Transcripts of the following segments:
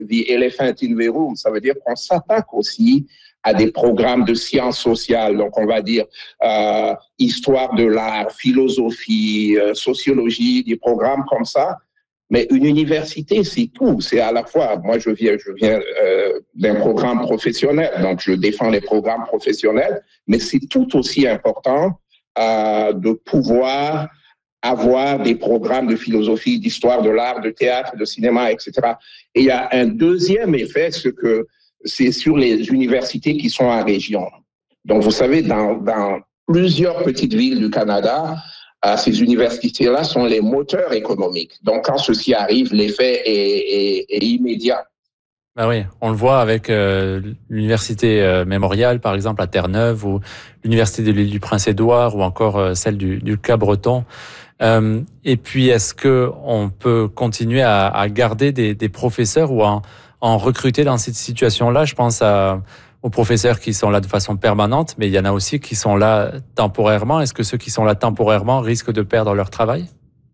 the elephant in the room. Ça veut dire qu'on s'attaque aussi à des programmes de sciences sociales, donc on va dire histoire de l'art, philosophie, sociologie, des programmes comme ça. Mais une université, c'est tout. C'est à la fois, moi je viens d'un programme professionnel, donc je défends les programmes professionnels, mais c'est tout aussi important de pouvoir avoir des programmes de philosophie, d'histoire de l'art, de théâtre, de cinéma, etc. Et il y a un deuxième effet, c'est sur les universités qui sont en région. Donc, vous savez, dans plusieurs petites villes du Canada, ces universités-là sont les moteurs économiques. Donc, quand ceci arrive, l'effet est immédiat. Ben oui, on le voit avec l'université Mémorial, par exemple, à Terre-Neuve, ou l'université de l'île du Prince-Édouard, ou encore celle du Cap-Breton. Et puis, est-ce que on peut continuer à garder des professeurs ou en recruter dans cette situation-là? Je pense aux professeurs qui sont là de façon permanente, mais il y en a aussi qui sont là temporairement. Est-ce que ceux qui sont là temporairement risquent de perdre leur travail?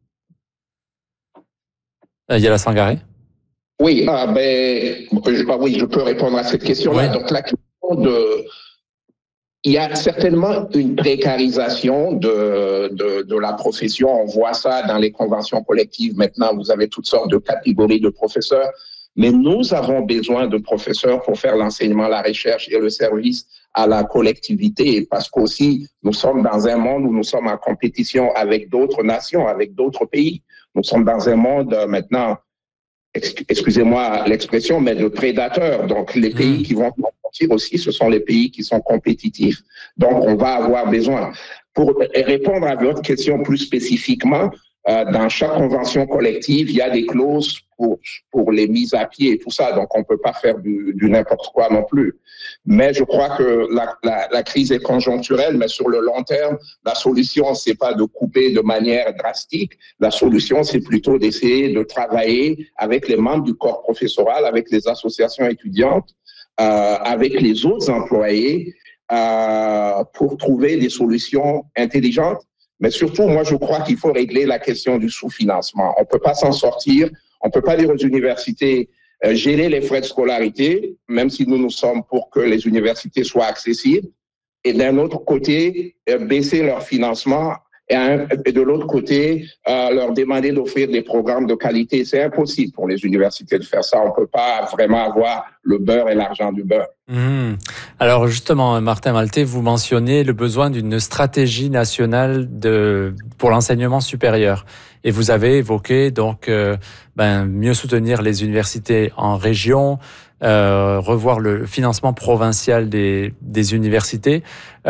Yala Sangaré? Oui, je peux répondre à cette question-là. Oui. Donc, la question il y a certainement une précarisation de la profession. On voit ça dans les conventions collectives. Maintenant, vous avez toutes sortes de catégories de professeurs. Mais nous avons besoin de professeurs pour faire l'enseignement, la recherche et le service à la collectivité, parce qu'aussi, nous sommes dans un monde où nous sommes en compétition avec d'autres nations, avec d'autres pays. Nous sommes dans un monde maintenant, excusez-moi l'expression, mais de prédateurs. Donc, les pays qui vont sortir aussi, ce sont les pays qui sont compétitifs. Donc, on va avoir besoin. Pour répondre à votre question plus spécifiquement, dans chaque convention collective, il y a des clauses pour les mises à pied et tout ça. Donc, on ne peut pas faire du n'importe quoi non plus. Mais je crois que la crise est conjoncturelle, mais sur le long terme, la solution, c'est pas de couper de manière drastique. La solution, c'est plutôt d'essayer de travailler avec les membres du corps professoral, avec les associations étudiantes, avec les autres employés, pour trouver des solutions intelligentes. Mais surtout, moi, je crois qu'il faut régler la question du sous-financement. On ne peut pas s'en sortir. On ne peut pas dire aux universités gérer les frais de scolarité, même si nous sommes pour que les universités soient accessibles. Et d'un autre côté, baisser leur financement. Et de l'autre côté, leur demander d'offrir des programmes de qualité. C'est impossible pour les universités de faire ça. On ne peut pas vraiment avoir le beurre et l'argent du beurre. Alors justement, Martin Maltais, vous mentionnez le besoin d'une stratégie nationale pour l'enseignement supérieur. Et vous avez évoqué donc mieux soutenir les universités en région, revoir le financement provincial des universités.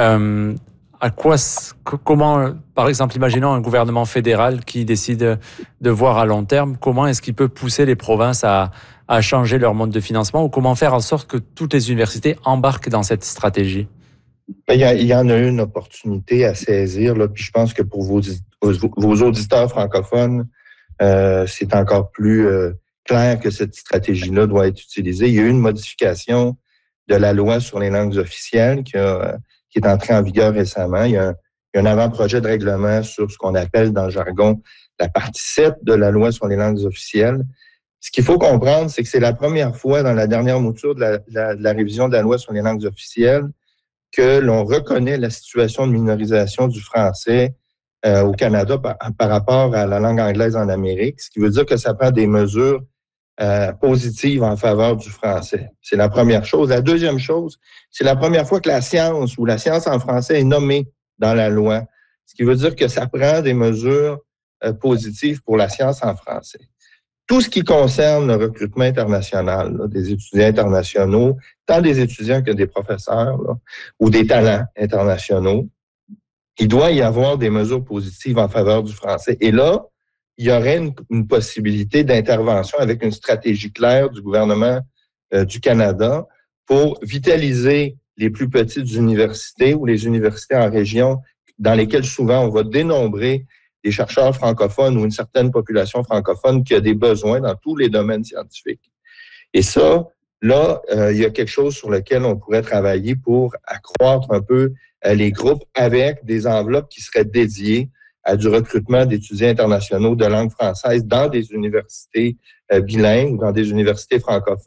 Comment, par exemple, imaginons un gouvernement fédéral qui décide de voir à long terme, comment est-ce qu'il peut pousser les provinces à changer leur mode de financement, ou comment faire en sorte que toutes les universités embarquent dans cette stratégie? Il y en a une opportunité à saisir, là, puis je pense que pour vos auditeurs francophones, c'est encore plus clair que cette stratégie-là doit être utilisée. Il y a eu une modification de la loi sur les langues officielles qui est entrée en vigueur récemment. Il y a un avant-projet de règlement sur ce qu'on appelle dans le jargon la partie 7 de la loi sur les langues officielles. Ce qu'il faut comprendre, c'est que c'est la première fois dans la dernière mouture de la révision de la loi sur les langues officielles que l'on reconnaît la situation de minorisation du français au Canada par rapport à la langue anglaise en Amérique, ce qui veut dire que ça prend des mesures positives en faveur du français. C'est la première chose. La deuxième chose, c'est la première fois que la science ou la science en français est nommée dans la loi, ce qui veut dire que ça prend des mesures positives pour la science en français. Tout ce qui concerne le recrutement international, là, des étudiants internationaux, tant des étudiants que des professeurs là, ou des talents internationaux, il doit y avoir des mesures positives en faveur du français. Et là, il y aurait une possibilité d'intervention avec une stratégie claire du gouvernement du Canada pour vitaliser les plus petites universités ou les universités en région dans lesquelles souvent on va dénombrer des chercheurs francophones ou une certaine population francophone qui a des besoins dans tous les domaines scientifiques. Et ça, là, il y a quelque chose sur lequel on pourrait travailler pour accroître un peu les groupes avec des enveloppes qui seraient dédiées à du recrutement d'étudiants internationaux de langue française dans des universités bilingues ou dans des universités francophones.